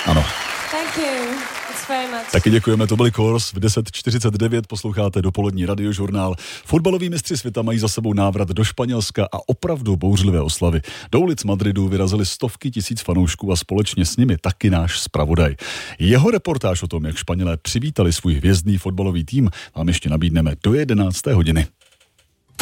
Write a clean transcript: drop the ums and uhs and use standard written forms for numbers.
Ano. Thank you. It's very much. Taky děkujeme, to byli Kors. V 10:49 posloucháte dopolední radiožurnál. Fotbaloví mistři světa mají za sebou návrat do Španělska a opravdu bouřlivé oslavy. Do ulic Madridu vyrazili stovky tisíc fanoušků a společně s nimi taky náš zpravodaj. Jeho reportáž o tom, jak Španělé přivítali svůj hvězdný fotbalový tým, vám ještě nabídneme do 11. hodiny.